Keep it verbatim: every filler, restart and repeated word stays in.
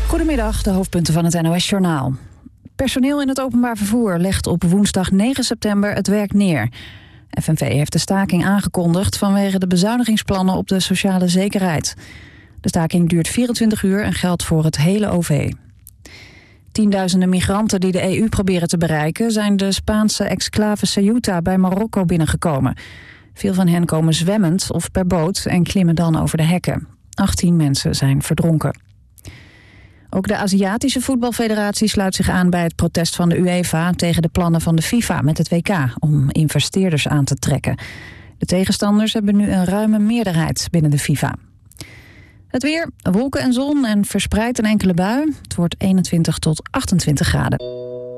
Goedemiddag, de hoofdpunten van het N O S-journaal. Personeel in het openbaar vervoer legt op woensdag negen september het werk neer. F N V heeft de staking aangekondigd vanwege de bezuinigingsplannen op de sociale zekerheid. De staking duurt vierentwintig uur en geldt voor het hele O V. Tienduizenden migranten die de E U proberen te bereiken zijn de Spaanse exclave Ceuta bij Marokko binnengekomen. Veel van hen komen zwemmend of per boot en klimmen dan over de hekken. achttien mensen zijn verdronken. Ook de Aziatische voetbalfederatie sluit zich aan bij het protest van de UEFA tegen de plannen van de FIFA met het W K om investeerders aan te trekken. De tegenstanders hebben nu een ruime meerderheid binnen de FIFA. Het weer, wolken en zon en verspreid een enkele bui. Het wordt eenentwintig tot achtentwintig graden.